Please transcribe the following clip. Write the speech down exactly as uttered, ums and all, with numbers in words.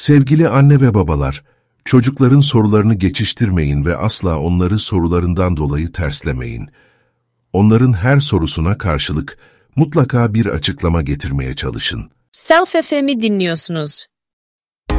Sevgili anne ve babalar, çocukların sorularını geçiştirmeyin ve asla onları sorularından dolayı terslemeyin. Onların her sorusuna karşılık mutlaka bir açıklama getirmeye çalışın. Self F M'i dinliyorsunuz.